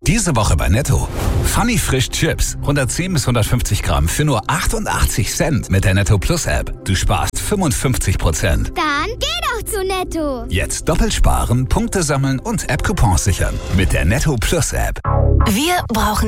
Diese Woche bei Netto. Funny Frisch Chips. 110 bis 150 Gramm für nur 88 Cent mit der Netto Plus App. Du sparst 55%. Dann geh doch zu Netto. Jetzt doppelt sparen, Punkte sammeln und App-Coupons sichern. Mit der Netto Plus App. Wir brauchen